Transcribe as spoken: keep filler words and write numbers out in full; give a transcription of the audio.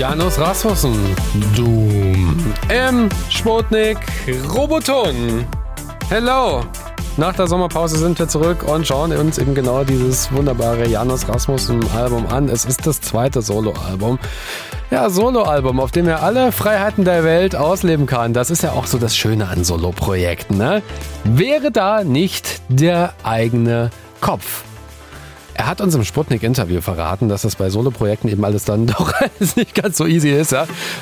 Janus Rasmussen, Doom, im Sputnik Roboton. Hello! Nach der Sommerpause sind wir zurück und schauen uns eben genau dieses wunderbare Janus Rasmussen-Album an. Es ist das zweite Soloalbum. Ja, Soloalbum, auf dem er alle Freiheiten der Welt ausleben kann. Das ist ja auch so das Schöne an Soloprojekten, ne? Wäre da nicht der eigene Kopf? Er hat uns im Sputnik-Interview verraten, dass das bei Soloprojekten eben alles dann doch alles nicht ganz so easy ist, ja.